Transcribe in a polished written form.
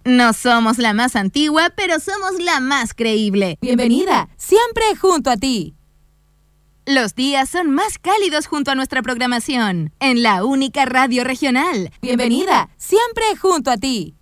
No somos la más antigua, pero somos la más creíble. Bienvenida, siempre junto a ti. Los días son más cálidos junto a nuestra programación, en la única radio regional. Bienvenida, siempre junto a ti.